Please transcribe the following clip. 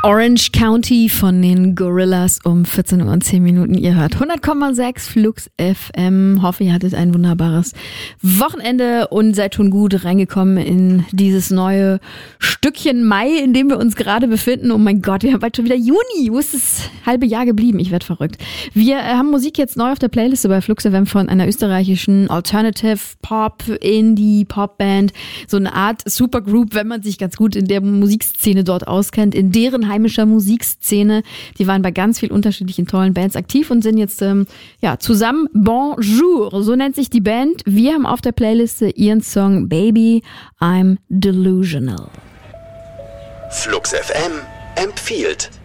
Orange County von den Gorillaz um 14 Uhr und 10 Minuten. Ihr hört 100,6 Flux FM. Hoffe, ihr hattet ein wunderbares Wochenende und seid schon gut reingekommen in dieses neue Stückchen Mai, in dem wir uns gerade befinden. Oh mein Gott, wir haben bald schon wieder Juni. Wo ist das halbe Jahr geblieben? Ich werde verrückt. Wir haben Musik jetzt neu auf der Playliste bei Flux FM von einer österreichischen Alternative Pop, Indie Pop Band. So eine Art Supergroup, wenn man sich ganz gut in der Musikszene dort auskennt. In deren heimischer Musikszene. Die waren bei ganz vielen unterschiedlichen tollen Bands aktiv und sind jetzt zusammen. Bonjour, so nennt sich die Band. Wir haben auf der Playliste ihren Song Baby, I'm Delusional. Flux FM empfiehlt.